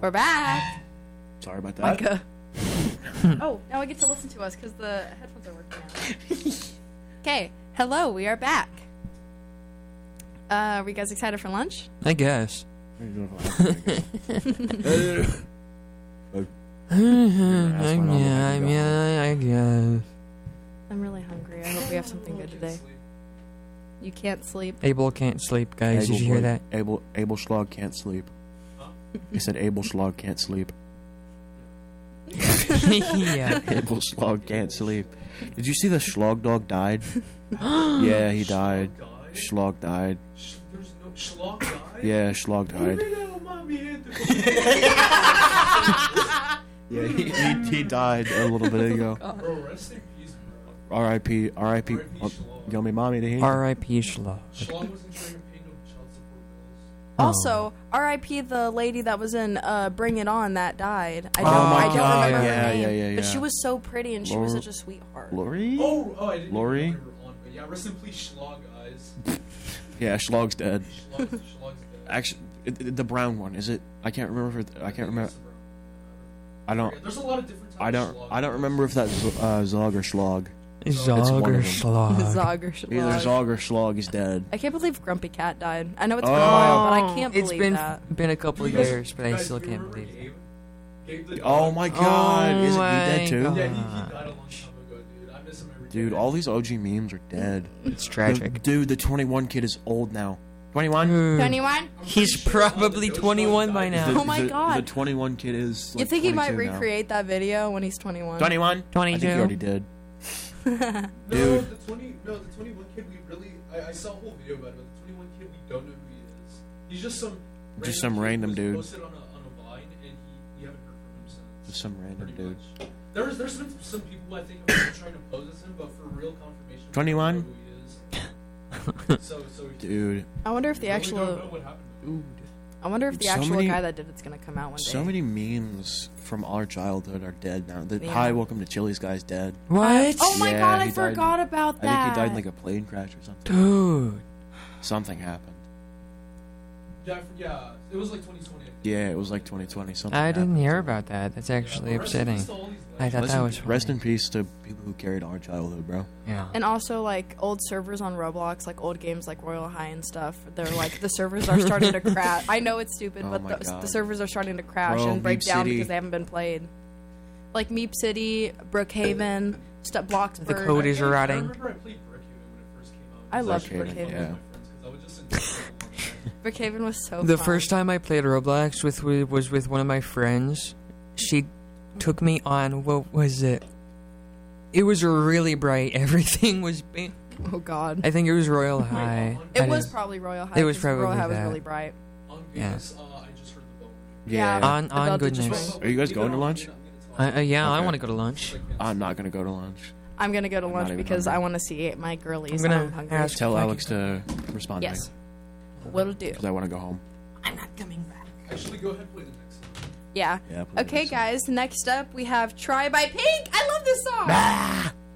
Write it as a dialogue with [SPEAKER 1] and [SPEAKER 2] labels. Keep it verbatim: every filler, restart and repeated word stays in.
[SPEAKER 1] We're back.
[SPEAKER 2] Sorry about that.
[SPEAKER 1] Micah. Oh, now I get to listen to us because the headphones are working now. Okay, hello, we are back. Uh, are you guys excited for lunch?
[SPEAKER 3] I guess.
[SPEAKER 2] I
[SPEAKER 3] yeah, yeah, I guess.
[SPEAKER 1] I'm really hungry. I hope we have something good today. You can't sleep.
[SPEAKER 3] Abel can't sleep, guys.
[SPEAKER 2] Abel
[SPEAKER 3] Did you hear
[SPEAKER 2] boy-
[SPEAKER 3] that?
[SPEAKER 2] Abel Abel Schlog can't sleep. He said Abel Schlog can't sleep.
[SPEAKER 3] Yeah.
[SPEAKER 2] Abel Schlog can't sleep. Did you see the Schlog dog died? Yeah, he died. Schlog died.
[SPEAKER 4] There's no Schlog died?
[SPEAKER 2] Yeah, Schlog died. Yeah, he, he, he died a little bit ago.
[SPEAKER 4] Bro, rest in peace, bro.
[SPEAKER 2] R I P R I P
[SPEAKER 4] R I P Schlog.
[SPEAKER 2] Yo, me mommy to hear.
[SPEAKER 3] R I P Schlag.
[SPEAKER 4] Schlog wasn't trying to pay no child support bills.
[SPEAKER 1] Also, R I P the lady that was in uh, Bring It On that died. I
[SPEAKER 2] Oh
[SPEAKER 1] don't,
[SPEAKER 2] my
[SPEAKER 1] I don't
[SPEAKER 2] God,
[SPEAKER 1] remember
[SPEAKER 2] yeah,
[SPEAKER 1] her name,
[SPEAKER 2] yeah, yeah,
[SPEAKER 1] but
[SPEAKER 2] yeah.
[SPEAKER 1] she was so pretty and she was
[SPEAKER 2] Lor-
[SPEAKER 1] such a sweetheart.
[SPEAKER 2] Lori?
[SPEAKER 4] Oh, oh, I didn't
[SPEAKER 2] Lori?
[SPEAKER 4] even know we were on, but yeah, rest in peace, Schlog, guys.
[SPEAKER 2] Yeah, Schlog's dead.
[SPEAKER 4] Schlog's, Schlog's dead.
[SPEAKER 2] Actually, it, it- the brown one is it? I can't remember. If it, I can't remember. I don't.
[SPEAKER 4] There's a lot of different types
[SPEAKER 2] I don't.
[SPEAKER 4] of Schlog.
[SPEAKER 2] I don't remember if that's uh, Zog or Schlog.
[SPEAKER 3] Zog
[SPEAKER 2] one
[SPEAKER 3] or
[SPEAKER 2] of them.
[SPEAKER 3] Schlag.
[SPEAKER 1] Zog or
[SPEAKER 2] Either
[SPEAKER 1] Schlag.
[SPEAKER 2] Zog or Schlog is dead.
[SPEAKER 1] I can't believe Grumpy Cat died. I know it's been
[SPEAKER 2] Oh.
[SPEAKER 1] a while, but I can't
[SPEAKER 3] It's
[SPEAKER 1] believe
[SPEAKER 3] been
[SPEAKER 1] that.
[SPEAKER 3] been a couple of
[SPEAKER 4] You guys-
[SPEAKER 3] years, but I
[SPEAKER 4] guys,
[SPEAKER 3] still
[SPEAKER 4] you
[SPEAKER 3] can't
[SPEAKER 4] remember
[SPEAKER 3] believe it.
[SPEAKER 4] Gabe? Gabe the
[SPEAKER 2] Oh
[SPEAKER 4] dog?
[SPEAKER 2] my God!
[SPEAKER 3] Oh
[SPEAKER 2] Isn't he
[SPEAKER 3] my
[SPEAKER 2] dead too?
[SPEAKER 3] God.
[SPEAKER 4] Yeah, he, he died a long time ago, dude. I miss him every day.
[SPEAKER 2] Dude, all these O G memes are dead.
[SPEAKER 3] It's
[SPEAKER 2] The-
[SPEAKER 3] tragic.
[SPEAKER 2] dude, the twenty-one kid is old now. twenty-one.
[SPEAKER 3] Hmm.
[SPEAKER 1] twenty-one?
[SPEAKER 4] I'm pretty
[SPEAKER 3] He's
[SPEAKER 4] sure, uh, the
[SPEAKER 3] probably
[SPEAKER 4] Doge
[SPEAKER 3] twenty-one
[SPEAKER 4] dog
[SPEAKER 3] by
[SPEAKER 4] died.
[SPEAKER 3] now.
[SPEAKER 2] The-
[SPEAKER 1] Oh my
[SPEAKER 2] the-
[SPEAKER 1] God.
[SPEAKER 2] The twenty-one kid is. Like
[SPEAKER 1] You think he might
[SPEAKER 2] twenty-two now.
[SPEAKER 1] recreate that video when he's twenty-one?
[SPEAKER 2] twenty-one? I
[SPEAKER 3] twenty-two.
[SPEAKER 2] think he already did.
[SPEAKER 4] No,
[SPEAKER 2] Dude.
[SPEAKER 4] the twenty, no, the twenty-one kid we really, I, I saw a whole video about it, but the twenty-one kid we don't know who he is. He's just some,
[SPEAKER 2] Just some
[SPEAKER 4] kid who
[SPEAKER 2] random
[SPEAKER 4] was
[SPEAKER 2] dude.
[SPEAKER 4] Posted on a, on a Vine, and he, we haven't heard from him since.
[SPEAKER 2] Just some random
[SPEAKER 4] pretty
[SPEAKER 2] dude.
[SPEAKER 4] much. There's, there's been some people I think who are trying to pose as him, but for real confirmation, we
[SPEAKER 2] twenty-one?
[SPEAKER 4] don't know who he is. so, so
[SPEAKER 2] Dude,
[SPEAKER 1] I wonder if the
[SPEAKER 4] we really don't know
[SPEAKER 1] actual
[SPEAKER 4] what happened to him.
[SPEAKER 1] I wonder if the
[SPEAKER 2] So
[SPEAKER 1] actual
[SPEAKER 2] many-
[SPEAKER 1] guy that did it's gonna come out one day.
[SPEAKER 2] so many memes from our childhood are dead now. The
[SPEAKER 1] Yeah.
[SPEAKER 2] Hi, welcome to Chili's guy's dead.
[SPEAKER 3] What?
[SPEAKER 1] Oh my
[SPEAKER 2] Yeah,
[SPEAKER 1] God! I
[SPEAKER 2] he died-
[SPEAKER 1] forgot about
[SPEAKER 2] I
[SPEAKER 1] that.
[SPEAKER 2] think he died in like a plane crash or something.
[SPEAKER 3] Dude.
[SPEAKER 2] Something happened.
[SPEAKER 4] Yeah, I for- yeah, it was like twenty twenty.
[SPEAKER 2] Yeah, it was like twenty twenty. Something.
[SPEAKER 3] I didn't
[SPEAKER 2] happened.
[SPEAKER 3] hear about that. That's actually
[SPEAKER 4] Yeah, but rest in
[SPEAKER 3] upsetting.
[SPEAKER 4] peace to all these
[SPEAKER 3] I
[SPEAKER 4] legends.
[SPEAKER 3] thought
[SPEAKER 2] Rest
[SPEAKER 3] that
[SPEAKER 2] in-
[SPEAKER 3] was funny.
[SPEAKER 2] Rest in peace to people who carried our childhood, bro.
[SPEAKER 3] Yeah.
[SPEAKER 1] And also, like, old servers on Roblox, like old games like Royal High and stuff, they're like, the servers are starting to crash. I know it's stupid,
[SPEAKER 2] Oh
[SPEAKER 1] but
[SPEAKER 2] my
[SPEAKER 1] the,
[SPEAKER 2] God.
[SPEAKER 1] the servers are starting to crash
[SPEAKER 2] Bro,
[SPEAKER 1] and break
[SPEAKER 2] Meep
[SPEAKER 1] down
[SPEAKER 2] City.
[SPEAKER 1] because they haven't been played. Like Meep City, Brookhaven, St- Bloxburg.
[SPEAKER 3] The code is
[SPEAKER 4] I, I
[SPEAKER 3] rotting.
[SPEAKER 4] remember I played Brookhaven when it first came out.
[SPEAKER 1] I
[SPEAKER 4] was
[SPEAKER 1] loved
[SPEAKER 4] actually
[SPEAKER 2] Brookhaven,
[SPEAKER 4] fun with
[SPEAKER 2] yeah.
[SPEAKER 4] my friends 'cause I would just enjoy it all the time.
[SPEAKER 1] Brookhaven was so
[SPEAKER 3] The
[SPEAKER 1] fun.
[SPEAKER 3] first time I played Roblox with, with was with one of my friends. She took me on, what was it? It was really bright. Everything was pink.
[SPEAKER 1] Oh, God.
[SPEAKER 3] I think it was Royal High.
[SPEAKER 4] on-
[SPEAKER 1] It
[SPEAKER 3] I
[SPEAKER 1] was
[SPEAKER 3] didn't-
[SPEAKER 1] probably Royal High.
[SPEAKER 3] It was
[SPEAKER 1] 'cause
[SPEAKER 3] probably
[SPEAKER 1] Royal High was
[SPEAKER 3] that.
[SPEAKER 1] really bright.
[SPEAKER 4] On
[SPEAKER 3] Yeah.
[SPEAKER 4] Vegas, uh, I just heard the bell.
[SPEAKER 1] Yeah.
[SPEAKER 2] Yeah.
[SPEAKER 3] On
[SPEAKER 1] The
[SPEAKER 3] on
[SPEAKER 1] bell did just
[SPEAKER 3] goodness.
[SPEAKER 1] ring.
[SPEAKER 2] Are you guys going to lunch?
[SPEAKER 3] I, uh, yeah, I
[SPEAKER 2] Okay.
[SPEAKER 3] want to go to lunch.
[SPEAKER 2] I'm not gonna go to lunch.
[SPEAKER 1] I'm going to go to
[SPEAKER 2] I'm
[SPEAKER 1] lunch
[SPEAKER 2] not even
[SPEAKER 1] because
[SPEAKER 2] hungry.
[SPEAKER 1] I want to see my girlies.
[SPEAKER 3] I'm gonna
[SPEAKER 1] I'm hungry.
[SPEAKER 3] ask-
[SPEAKER 2] Tell
[SPEAKER 3] Fuck
[SPEAKER 2] Alex to respond
[SPEAKER 1] Yes.
[SPEAKER 2] to me
[SPEAKER 1] Will do.
[SPEAKER 2] because I want to go home.
[SPEAKER 1] I'm not coming back.
[SPEAKER 4] Actually, go ahead and play the next one.
[SPEAKER 1] Yeah.
[SPEAKER 2] Yeah. please.
[SPEAKER 1] Okay, guys. Next up, we have "Try" by Pink. I love this song.